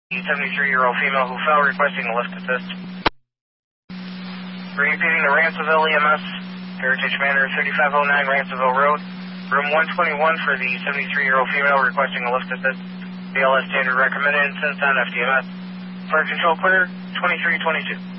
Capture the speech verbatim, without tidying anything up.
seventy-three-year-old female who fell requesting a lift assist. Repeating to Ransomville E M S, Heritage Manor, thirty-five oh nine Ransomville Road, room one twenty-one for the seventy-three-year-old female requesting a lift assist. B L S standard recommended since on F D M S. Fire control clear, twenty-three twenty-two.